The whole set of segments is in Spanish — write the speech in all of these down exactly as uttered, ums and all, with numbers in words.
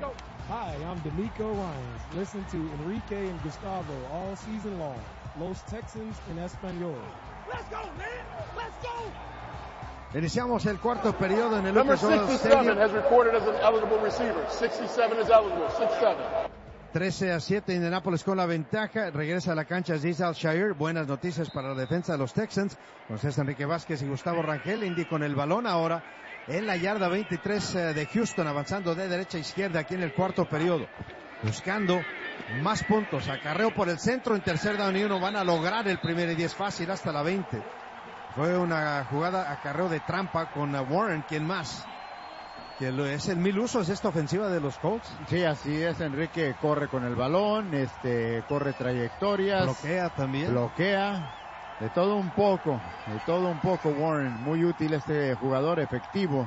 Hi, I'm D'Amico Ryans. Listen to Enrique and Gustavo all season long. Los Texans en español. Let's go, man! Let's go! Iniciamos el cuarto periodo en el Number Lucas Oil sixty-seven Stadium. has recorded as an eligible receiver. sixty-seven is eligible. six seven. trece a siete, Indianapolis con la ventaja. Regresa a la cancha Azeez Al-Shaair. Buenas noticias para la defensa de los Texans. Entonces Enrique Vázquez y Gustavo Rangel. Indy con el balón ahora en la yarda veintitrés de Houston, avanzando de derecha a izquierda aquí en el cuarto periodo. Buscando más puntos. Acarreo por el centro en tercer down y uno. Van a lograr el primer y diez fácil hasta la veinte. Fue una jugada acarreo de trampa con Warren, quien más. Que es el mil usos esta ofensiva de los Colts. Sí, así es, Enrique corre con el balón, este, corre trayectorias. Bloquea también. Bloquea. De todo un poco, de todo un poco Warren. Muy útil este jugador, efectivo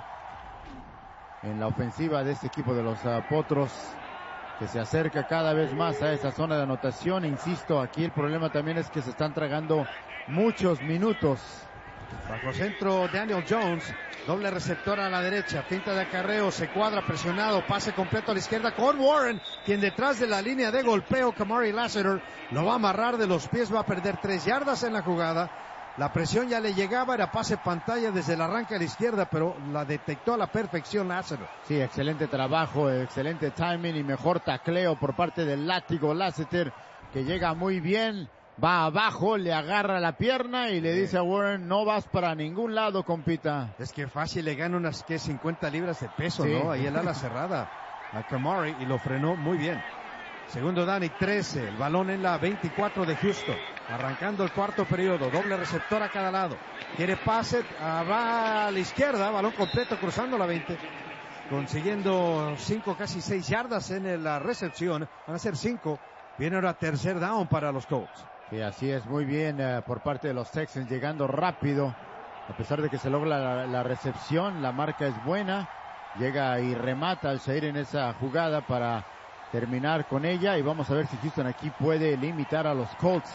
en la ofensiva de este equipo de los uh, Potros, que se acerca cada vez más a esa zona de anotación. Insisto, aquí el problema también es que se están tragando muchos minutos. Bajo centro Daniel Jones, doble receptor a la derecha, finta de acarreo, se cuadra presionado, pase completo a la izquierda con Warren, quien detrás de la línea de golpeo, Kamari Lassiter, lo va a amarrar de los pies, va a perder tres yardas en la jugada. La presión ya le llegaba, era pase pantalla desde el arranque a la izquierda, pero la detectó a la perfección Lassiter. Sí, excelente trabajo, excelente timing y mejor tacleo por parte del látigo Lassiter, que llega muy bien. Va abajo, le agarra la pierna y le dice a Warren, no vas para ningún lado, compita. Es que fácil le gana unas que cincuenta libras de peso, sí. ¿No? Ahí el ala cerrada a Kamari y lo frenó muy bien. Segundo down y trece, el balón en la veinticuatro de Houston. Arrancando el cuarto periodo, doble receptor a cada lado. Quiere pase, va a la izquierda, balón completo cruzando la veinte. Consiguiendo cinco, casi seis yardas en la recepción. Van a ser cinco. Viene ahora tercer down para los Colts. Sí, así es, muy bien uh, por parte de los Texans, llegando rápido, a pesar de que se logra la, la recepción, la marca es buena, llega y remata Al-Shaair en esa jugada para terminar con ella, y vamos a ver si Houston aquí puede limitar a los Colts.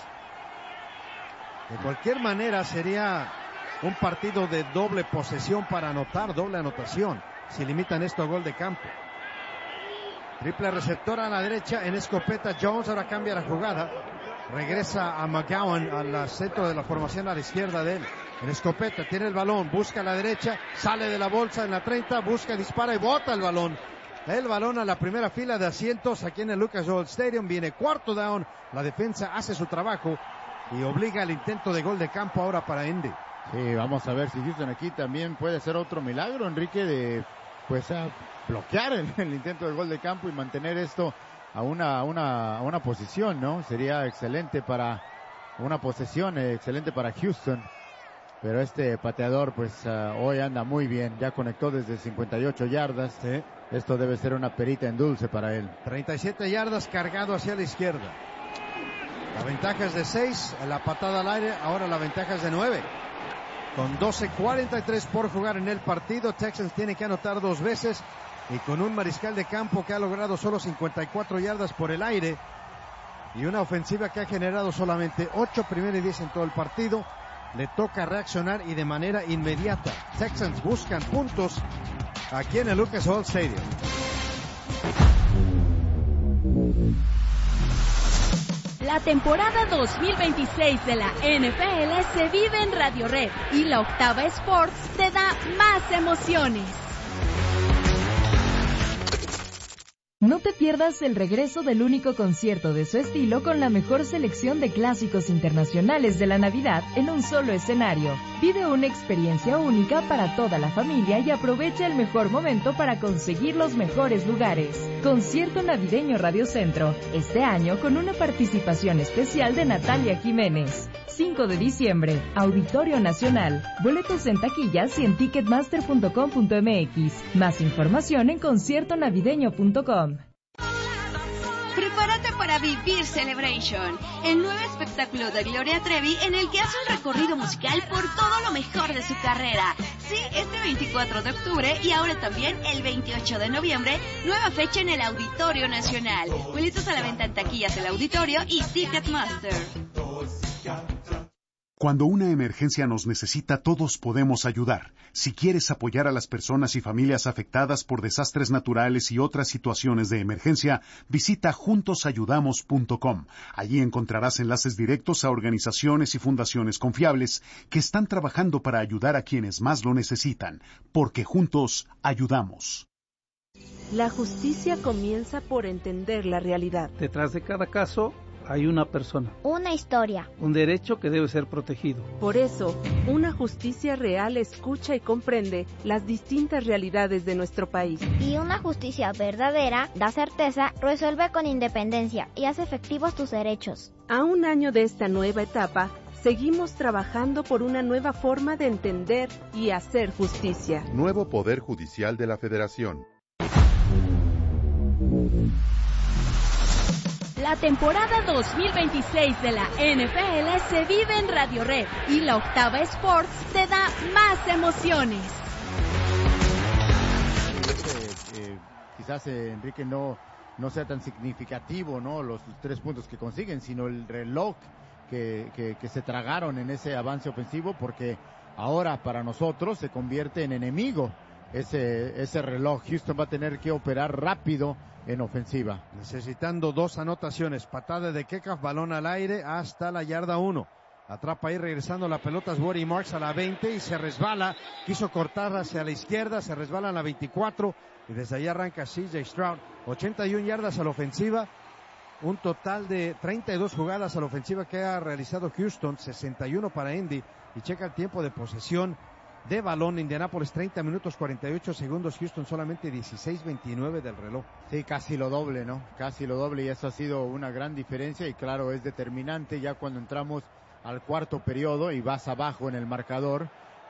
De cualquier manera sería un partido de doble posesión para anotar, doble anotación, si limitan esto a gol de campo. Triple receptor a la derecha en escopeta Jones, ahora cambia la jugada. Regresa a McGowan al centro de la formación a la izquierda de él. En escopeta tiene el balón, busca a la derecha, sale de la bolsa en la treinta, busca, dispara y bota el balón. El balón a la primera fila de asientos aquí en el Lucas Oil Stadium. Viene cuarto down, la defensa hace su trabajo y obliga al intento de gol de campo ahora para Indy. Sí, vamos a ver si Houston aquí también puede hacer otro milagro, Enrique, de pues a bloquear el, el intento de gol de campo y mantener esto a una, a una, a una posición, ¿no? Sería excelente para una posesión, eh, excelente para Houston. Pero este pateador, pues, uh, hoy anda muy bien. Ya conectó desde cincuenta y ocho yardas. Sí. Esto debe ser una perita en dulce para él. treinta y siete yardas cargado hacia la izquierda. La ventaja es de seis, la patada al aire, ahora la ventaja es de nueve. Con doce cuarenta y tres por jugar en el partido, Texans tiene que anotar dos veces. Y con un mariscal de campo que ha logrado solo cincuenta y cuatro yardas por el aire y una ofensiva que ha generado solamente ocho primeros y diez en todo el partido, le toca reaccionar y de manera inmediata. Texans buscan puntos aquí en el Lucas Oil Stadium. La temporada dos mil veintiséis de la N F L se vive en Radio Red y la Octava Sports te da más emociones. No te pierdas el regreso del único concierto de su estilo con la mejor selección de clásicos internacionales de la Navidad en un solo escenario. Vive una experiencia única para toda la familia y aprovecha el mejor momento para conseguir los mejores lugares. Concierto navideño Radio Centro, este año con una participación especial de Natalia Jiménez. cinco de diciembre, Auditorio Nacional. Boletos en taquillas y en ticketmaster punto com punto m x. Más información en concierto navideño punto com. Prepárate para vivir Celebration, el nuevo espectáculo de Gloria Trevi en el que hace un recorrido musical por todo lo mejor de su carrera. Sí, este veinticuatro de octubre y ahora también el veintiocho de noviembre, nueva fecha en el Auditorio Nacional. Boletos a la venta en taquillas del Auditorio y Ticketmaster. Cuando una emergencia nos necesita, todos podemos ayudar. Si quieres apoyar a las personas y familias afectadas por desastres naturales y otras situaciones de emergencia, visita juntos ayudamos punto com. Allí encontrarás enlaces directos a organizaciones y fundaciones confiables que están trabajando para ayudar a quienes más lo necesitan, porque juntos ayudamos. La justicia comienza por entender la realidad. Detrás de cada caso hay una persona. Una historia. Un derecho que debe ser protegido. Por eso, una justicia real escucha y comprende las distintas realidades de nuestro país. Y una justicia verdadera da certeza, resuelve con independencia y hace efectivos tus derechos. A un año de esta nueva etapa, seguimos trabajando por una nueva forma de entender y hacer justicia. Nuevo Poder Judicial de la Federación. La temporada dos mil veintiséis de la N F L se vive en Radio Red y la Octava Sports te da más emociones. Eh, eh, quizás eh, Enrique no, no sea tan significativo, ¿no? Los tres puntos que consiguen, sino el reloj que, que, que se tragaron en ese avance ofensivo, porque ahora para nosotros se convierte en enemigo ese, ese reloj. Houston va a tener que operar rápido en ofensiva. Necesitando dos anotaciones, patada de Kekaf, balón al aire hasta la yarda uno. Atrapa ahí regresando la pelota Woody Marks a la veinte y se resbala, quiso cortar hacia la izquierda, se resbala a la veinticuatro y desde ahí arranca C J Stroud. ochenta y una yardas a la ofensiva, un total de treinta y dos jugadas a la ofensiva que ha realizado Houston, sesenta y uno para Indy, y checa el tiempo de posesión de balón. Indianápolis treinta minutos cuarenta y ocho segundos, Houston solamente dieciséis veintinueve del reloj. Sí, casi lo doble, ¿no? Casi lo doble, y eso ha sido una gran diferencia, y claro, es determinante ya cuando entramos al cuarto periodo y vas abajo en el marcador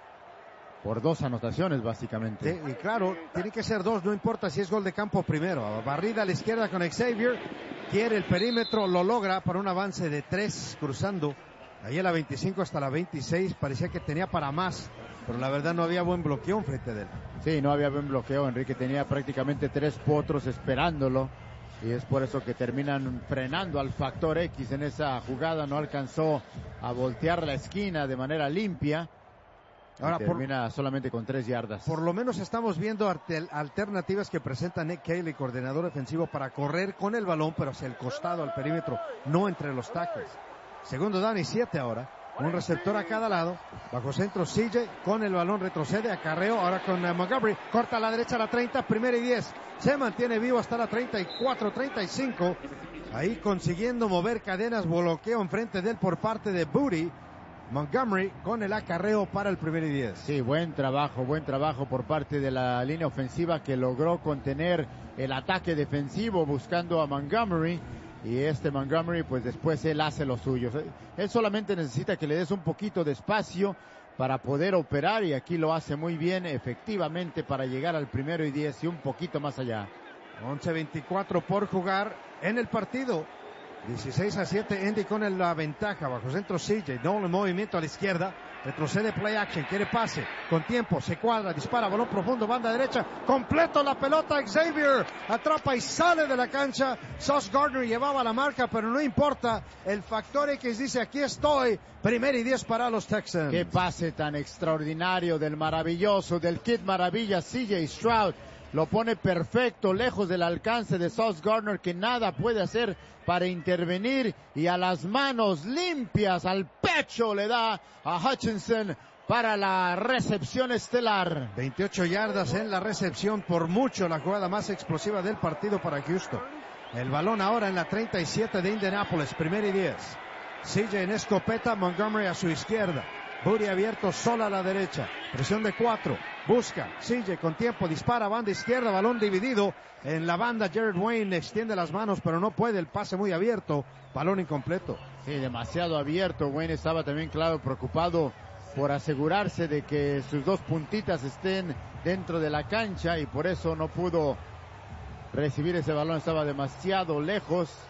por dos anotaciones básicamente. Sí, y claro, tiene que ser dos, no importa si es gol de campo primero. Barrida a la izquierda con Xavier, quiere el perímetro, lo logra para un avance de tres cruzando. Ahí a la veinticinco hasta la veintiséis, parecía que tenía para más, pero la verdad no había buen bloqueo frente de él. Sí, no había buen bloqueo, Enrique tenía prácticamente tres potros esperándolo, y es por eso que terminan frenando al factor X en esa jugada. No alcanzó a voltear la esquina de manera limpia. Ahora termina por, solamente con tres yardas. Por lo menos estamos viendo alternativas que presenta Nick Caley, coordinador defensivo, para correr con el balón, pero hacia el costado, al perímetro, no entre los tackles. Segundo down y siete ahora. Un receptor a cada lado. Bajo centro C J con el balón, retrocede, acarreo ahora con uh, Montgomery. Corta a la derecha a la treinta, primera y diez. Se mantiene vivo hasta la treinta y cuatro, treinta y cinco. Ahí consiguiendo mover cadenas, bloqueo enfrente de él por parte de Booty. Montgomery con el acarreo para el primer y diez. Sí, buen trabajo, buen trabajo por parte de la línea ofensiva, que logró contener el ataque defensivo buscando a Montgomery. Y este Montgomery, pues después él hace lo suyo. Él solamente necesita que le des un poquito de espacio para poder operar, y aquí lo hace muy bien, efectivamente, para llegar al primero y diez y un poquito más allá. once veinticuatro por jugar en el partido. dieciséis a siete, Indy con la ventaja. Bajo centro C J, doble movimiento a la izquierda. Retrocede, play action, quiere pase, con tiempo, se cuadra, dispara, balón profundo, banda derecha, completo la pelota, Xavier atrapa y sale de la cancha. Sauce Gardner llevaba la marca, pero no importa, el factor X dice, aquí estoy, primer y diez para los Texans. Qué pase tan extraordinario del maravilloso, del Kid Maravilla, C J Stroud. Lo pone perfecto, lejos del alcance de Sauce Gardner, que nada puede hacer para intervenir, y a las manos limpias, al pecho le da a Hutchinson para la recepción estelar. veintiocho yardas en la recepción, por mucho la jugada más explosiva del partido para Houston. El balón ahora en la treinta y siete de Indianapolis, primer y diez. C J en escopeta, Montgomery a su izquierda. Booty abierto, sola a la derecha. Presión de cuatro. Busca. C J con tiempo. Dispara. Banda izquierda. Balón dividido. En la banda, Jared Wayne extiende las manos, pero no puede. El pase muy abierto. Balón incompleto. Sí, demasiado abierto. Wayne estaba también, claro, preocupado por asegurarse de que sus dos puntitas estén dentro de la cancha, y por eso no pudo recibir ese balón. Estaba demasiado lejos.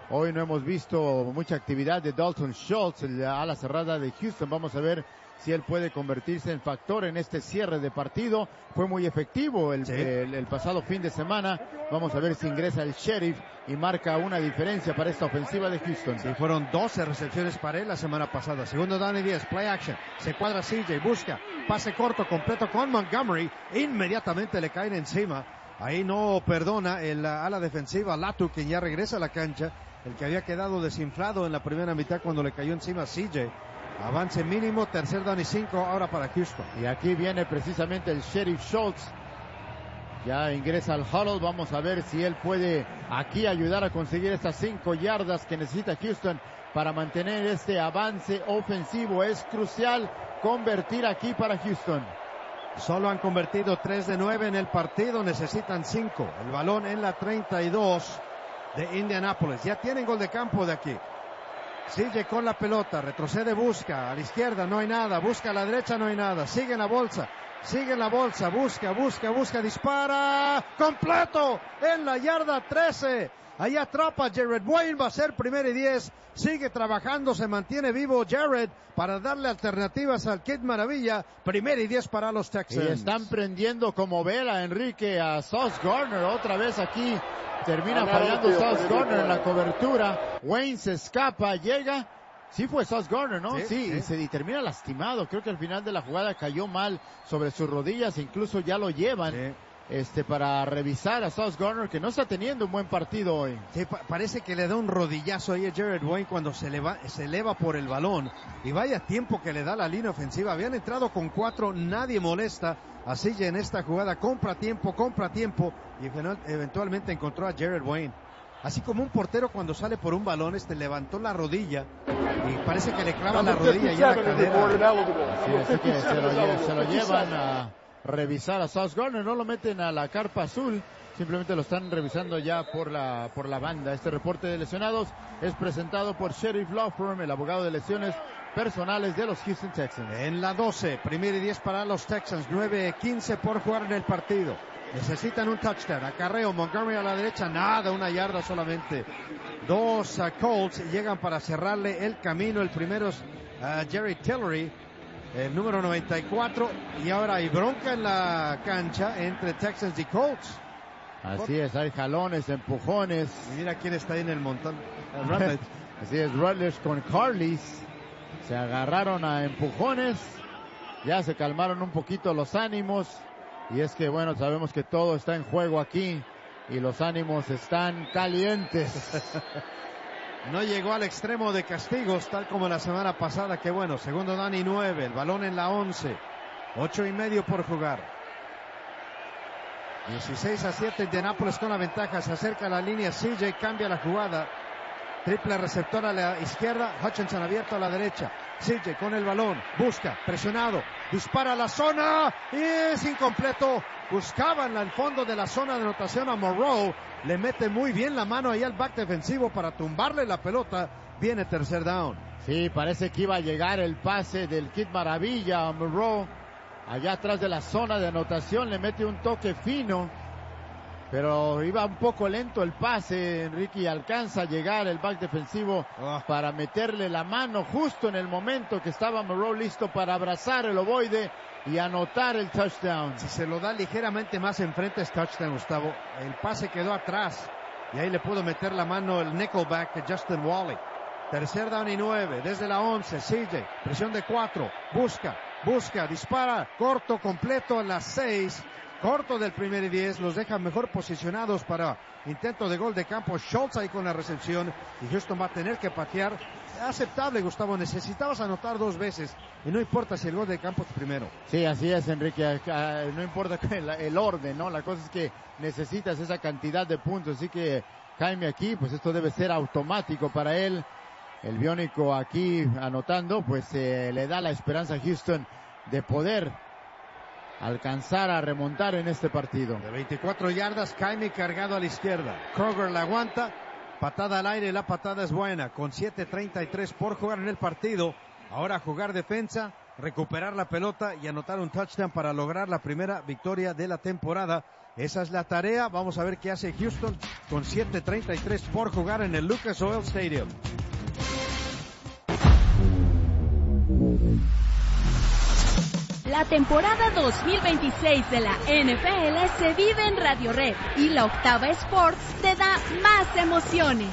Hoy no hemos visto mucha actividad de Dalton Schultz, el ala cerrada de Houston. Vamos a ver si él puede convertirse en factor en este cierre de partido. Fue muy efectivo el, sí. el, el pasado fin de semana. Vamos a ver si ingresa el Sheriff y marca una diferencia para esta ofensiva de Houston. Sí, fueron doce recepciones para él la semana pasada. Segundo down y diez, play action. Se cuadra C J, busca, pase corto, completo con Montgomery. Inmediatamente le caen encima. Ahí no perdona el ala defensiva, Latu, quien ya regresa a la cancha. El que había quedado desinflado en la primera mitad cuando le cayó encima C J. Avance mínimo, tercer down y cinco ahora para Houston. Y aquí viene precisamente el Sheriff Schultz. Ya ingresa al huddle. Vamos a ver si él puede aquí ayudar a conseguir estas cinco yardas que necesita Houston para mantener este avance ofensivo. Es crucial convertir aquí para Houston. Solo han convertido tres de nueve en el partido. Necesitan cinco. El balón en la treinta y dos de Indianapolis. Ya tienen gol de campo de aquí. Sigue con la pelota, retrocede, busca, a la izquierda no hay nada, busca a la derecha no hay nada, sigue en la bolsa, sigue en la bolsa, busca, busca, busca, dispara, completo, en la yarda trece, ahí atrapa Jared Wayne, va a ser primero y diez, sigue trabajando, se mantiene vivo Jared para darle alternativas al Kid Maravilla, primero y diez para los Texans. Y están prendiendo como vela, Enrique, a Sauce Gardner, otra vez aquí. Termina fallando Sauce Gardner en la cobertura. Wayne se escapa, llega. Sí fue Sauce Gardner, ¿no? Sí, sí, sí. Y, se, y termina lastimado. Creo que al final de la jugada cayó mal sobre sus rodillas. Incluso ya lo llevan sí. este para revisar a Sauce Gardner, que no está teniendo un buen partido hoy. Sí, pa parece que le da un rodillazo ahí a Jared Wayne cuando se eleva, se eleva por el balón. Y vaya tiempo que le da la línea ofensiva. Habían entrado con cuatro, nadie molesta. Así ya en esta jugada, compra tiempo, compra tiempo, y eventualmente encontró a Jared Wayne. Así como un portero cuando sale por un balón, este levantó la rodilla, y parece que le clava la rodilla y la cadera. Así, así que se lo, se lo llevan a revisar a Sauce Gardner, no lo meten a la carpa azul, simplemente lo están revisando ya por la, por la banda. Este reporte de lesionados es presentado por Sheriff Law Firm, el abogado de lesiones personales de los Houston Texans. En la doce, primero y diez para los Texans, nueve quince por jugar en el partido. Necesitan un touchdown. Acarreo, Montgomery a la derecha, nada, una yarda solamente. Dos uh, Colts llegan para cerrarle el camino. El primero es uh, Jerry Tillery, el número noventa y cuatro. Y ahora hay bronca en la cancha entre Texans y Colts. Así es, hay jalones, empujones. Y mira quién está ahí en el montón. Así es, Rutledge con Carlis. Se agarraron a empujones, ya se calmaron un poquito los ánimos, y es que bueno, sabemos que todo está en juego aquí, y los ánimos están calientes. No llegó al extremo de castigos, tal como la semana pasada, que bueno, segundo down y nueve, el balón en la once, ocho y medio por jugar. dieciséis a siete, Indianapolis con la ventaja, se acerca a la línea, C J cambia la jugada. Triple receptor a la izquierda, Hutchinson abierto a la derecha. C J con el balón, busca, presionado, dispara a la zona y es incompleto. Buscaban al fondo de la zona de anotación a Moreau. Le mete muy bien la mano ahí al back defensivo para tumbarle la pelota. Viene tercer down. Sí, parece que iba a llegar el pase del Kid Maravilla a Moreau. Allá atrás de la zona de anotación le mete un toque fino. Pero iba un poco lento el pase, Enrique, y alcanza a llegar el back defensivo oh. para meterle la mano justo en el momento que estaba Moreau listo para abrazar el ovoide y anotar el touchdown. Si se lo da ligeramente más enfrente es touchdown, Gustavo. El pase quedó atrás y ahí le pudo meter la mano el nickelback de Justin Wally. Tercer down y nueve, desde la once, C J, presión de cuatro, busca, busca, dispara, corto, completo a las seis. Corto del primer y diez, los deja mejor posicionados para intento de gol de campo. Schultz ahí con la recepción y Houston va a tener que patear. Aceptable, Gustavo, necesitabas anotar dos veces y no importa si el gol de campo es primero. Sí, así es, Enrique, no importa el, el orden, ¿no? La cosa es que necesitas esa cantidad de puntos, así que Jaime aquí, pues esto debe ser automático para él. El biónico aquí anotando, pues eh, le da la esperanza a Houston de poder alcanzar a remontar en este partido. De veinticuatro yardas, Jaime cargado a la izquierda. Kroger la aguanta, patada al aire, la patada es buena, con siete treinta y tres por jugar en el partido. Ahora a jugar defensa, recuperar la pelota y anotar un touchdown para lograr la primera victoria de la temporada. Esa es la tarea. Vamos a ver qué hace Houston con siete treinta y tres por jugar en el Lucas Oil Stadium. La temporada dos mil veintiséis de la N F L se vive en Radio Red y la Octava Sports te da más emociones.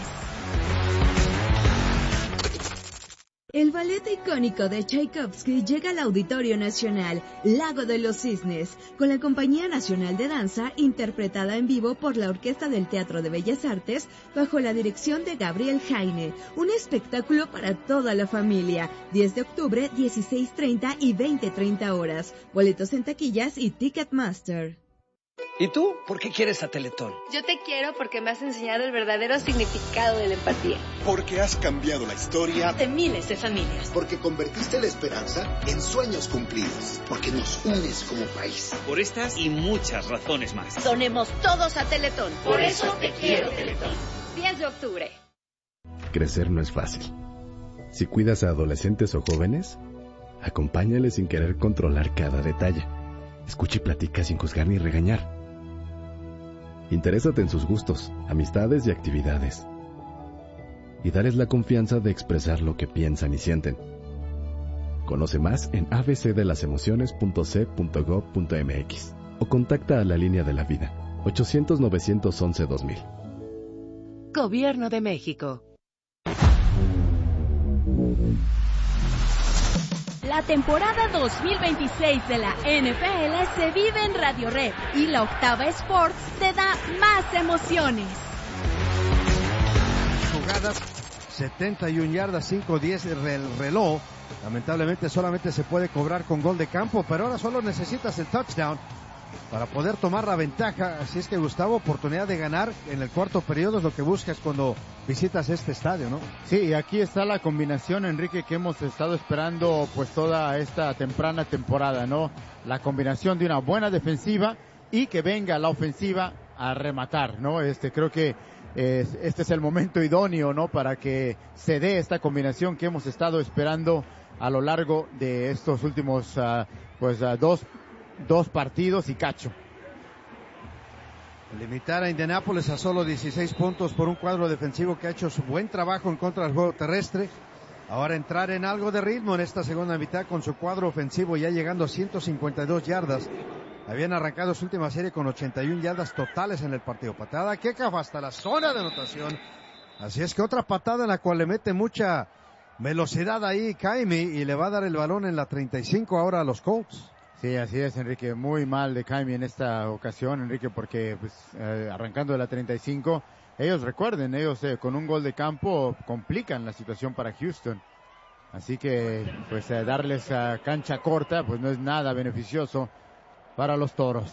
El ballet icónico de Tchaikovsky llega al Auditorio Nacional, Lago de los Cisnes, con la Compañía Nacional de Danza, interpretada en vivo por la Orquesta del Teatro de Bellas Artes, bajo la dirección de Gabriel Jaine. Un espectáculo para toda la familia. diez de octubre, dieciséis treinta y veinte treinta horas. Boletos en taquillas y Ticketmaster. ¿Y tú? ¿Por qué quieres a Teletón? Yo te quiero porque me has enseñado el verdadero significado de la empatía. Porque has cambiado la historia de miles de familias. Porque convertiste la esperanza en sueños cumplidos. Porque nos unes como país. Por estas y muchas razones más. Donemos todos a Teletón. Por eso te quiero, Teletón. diez de octubre. Crecer no es fácil. Si cuidas a adolescentes o jóvenes, acompáñales sin querer controlar cada detalle. Escucha y platica sin juzgar ni regañar. Interésate en sus gustos, amistades y actividades. Y dales la confianza de expresar lo que piensan y sienten. Conoce más en a b c de las emociones punto c punto gov punto m x o contacta a la línea de la vida ochocientos novecientos once dos mil. Gobierno de México. La temporada dos mil veintiséis de la N F L se vive en Radio Red y la Octava Sports te da más emociones. Jugadas, setenta y una yardas, cinco diez el reloj. Lamentablemente solamente se puede cobrar con gol de campo, pero ahora solo necesitas el touchdown para poder tomar la ventaja. Así es que, Gustavo, oportunidad de ganar en el cuarto periodo es lo que buscas cuando visitas este estadio, ¿no? Sí, aquí está la combinación, Enrique, que hemos estado esperando pues toda esta temprana temporada, ¿no? La combinación de una buena defensiva y que venga la ofensiva a rematar, ¿no? Este, creo que eh, este es el momento idóneo, ¿no? Para que se dé esta combinación que hemos estado esperando a lo largo de estos últimos, uh, pues, uh, dos Dos partidos y cacho. Limitar a Indianápolis a solo dieciséis puntos por un cuadro defensivo que ha hecho su buen trabajo en contra del juego terrestre. Ahora entrar en algo de ritmo en esta segunda mitad con su cuadro ofensivo ya llegando a ciento cincuenta y dos yardas. Habían arrancado su última serie con ochenta y una yardas totales en el partido. Patada kickoff hasta la zona de anotación. Así es que otra patada en la cual le mete mucha velocidad ahí Jaime y le va a dar el balón en la treinta y cinco ahora a los Colts. Sí, así es, Enrique. Muy mal de Jaime en esta ocasión, Enrique, porque pues eh, arrancando de la treinta y cinco, ellos recuerden, ellos eh, con un gol de campo complican la situación para Houston. Así que pues eh, darles a cancha corta pues no es nada beneficioso para los Toros.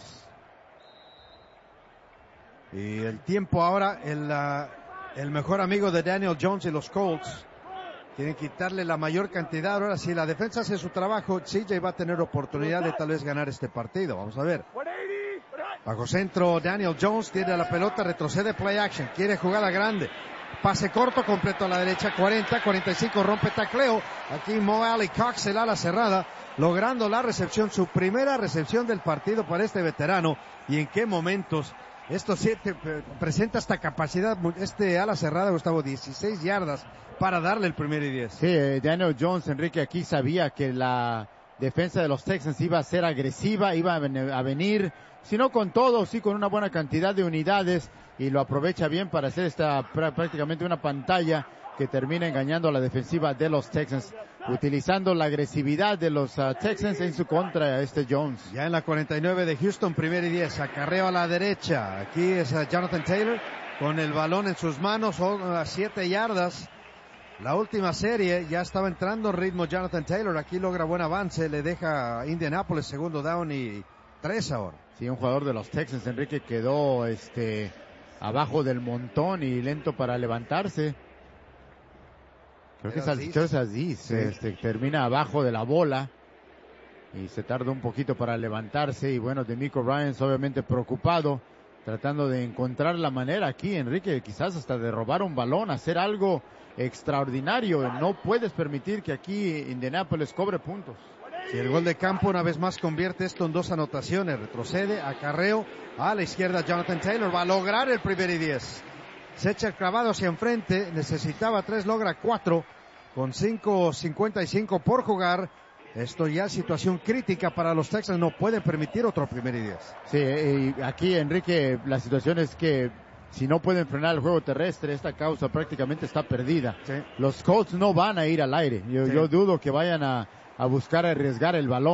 Y el tiempo ahora, el, uh, el mejor amigo de Daniel Jones y los Colts. Quieren quitarle la mayor cantidad. Ahora, si la defensa hace su trabajo, C J va a tener oportunidad de tal vez ganar este partido. Vamos a ver. Bajo centro, Daniel Jones tiene la pelota, retrocede, play action. Quiere jugada grande. Pase corto, completo a la derecha, cuarenta, cuarenta y cinco, rompe tacleo. Aquí Mo Alley Cox, el ala cerrada, logrando la recepción, su primera recepción del partido para este veterano. Y en qué momentos esto sí te presenta esta capacidad, este ala cerrada, Gustavo, dieciséis yardas para darle el primer y diez. Sí, eh, Daniel Jones, Enrique, aquí sabía que la defensa de los Texans iba a ser agresiva, iba a, ven- a venir, si no con todo, sí con una buena cantidad de unidades, y lo aprovecha bien para hacer esta pr- prácticamente una pantalla que termina engañando a la defensiva de los Texans, utilizando la agresividad de los uh, Texans en su contra, este Jones. Ya en la cuarenta y nueve de Houston, primer y diez, acarreo a la derecha. Aquí es uh, Jonathan Taylor con el balón en sus manos, a siete yardas. La última serie ya estaba entrando en ritmo Jonathan Taylor. Aquí logra buen avance, le deja a Indianapolis segundo down y tres ahora. Sí, un jugador de los Texans, Enrique, quedó este abajo del montón y lento para levantarse. Creo que es Aziz, creo que es Aziz, sí. este, termina abajo de la bola y se tarda un poquito para levantarse. Y bueno, DeMeco Ryans obviamente preocupado, tratando de encontrar la manera aquí, Enrique, quizás hasta de robar un balón, hacer algo extraordinario. No puedes permitir que aquí Indianapolis cobre puntos. Si el gol de campo una vez más convierte esto en dos anotaciones, retrocede, acarreo, a la izquierda Jonathan Taylor, va a lograr el primer y diez. Se echa el clavado hacia enfrente, necesitaba tres, logra cuatro, con cinco cincuenta y cinco por jugar. Esto ya es situación crítica para los Texans, no puede permitir otro primer y diez. Sí, y aquí, Enrique, la situación es que si no pueden frenar el juego terrestre, esta causa prácticamente está perdida. Sí. Los Colts no van a ir al aire. Yo, Sí. yo dudo que vayan a, a buscar arriesgar el balón.